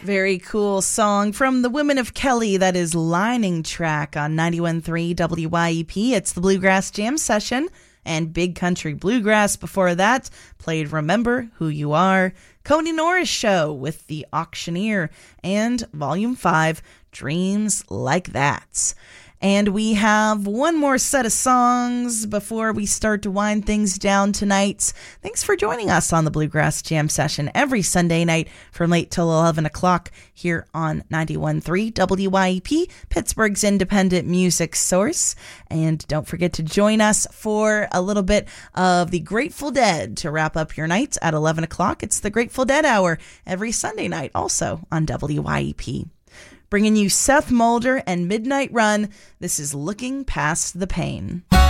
Very cool song from the Women of Kelly. That is Lining Track on 91.3 WYEP. It's the Bluegrass Jam Session and Big Country Bluegrass. Before that, played Remember Who You Are, Cody Norris Show with The Auctioneer, and Volume 5, Dreams Like That. And we have one more set of songs before we start to wind things down tonight. Thanks for joining us on the Bluegrass Jam Session every Sunday night from 8 till 11 o'clock here on 91.3 WYEP, Pittsburgh's independent music source. And don't forget to join us for a little bit of the Grateful Dead to wrap up your nights at 11 o'clock. It's the Grateful Dead Hour every Sunday night, also on WYEP. Bringing you Seth Mulder and Midnight Run. This is Looking Past the Pain.